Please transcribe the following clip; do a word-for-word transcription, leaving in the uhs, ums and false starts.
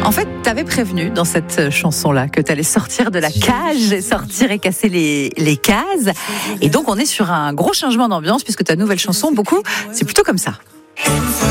En fait, t'avais prévenu dans cette chanson-là que t'allais sortir de la cage et sortir et casser les, les cases. Et donc, on est sur un gros changement d'ambiance puisque ta nouvelle chanson, beaucoup, c'est plutôt comme ça.